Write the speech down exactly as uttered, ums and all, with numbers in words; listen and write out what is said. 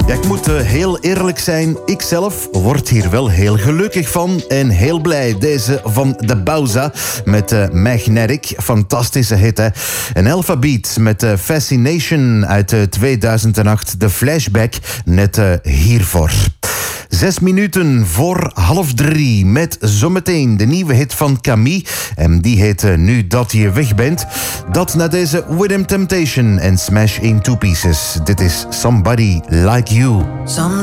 Ja, ik moet uh, heel eerlijk zijn, ik zelf word hier wel heel gelukkig van en heel blij. Deze van de Bauza met uh, Magnetic, fantastische hit hè. En Alphabeat met uh, Fascination uit uh, tweeduizend acht, de flashback net uh, hiervoor. Zes minuten voor half drie met zometeen de nieuwe hit van Camille. En die heet uh, Nu Dat Je Weg Bent. Dat na deze Rhythm Temptation en Smash in Two Pieces. Dit is Somebody Like You. Some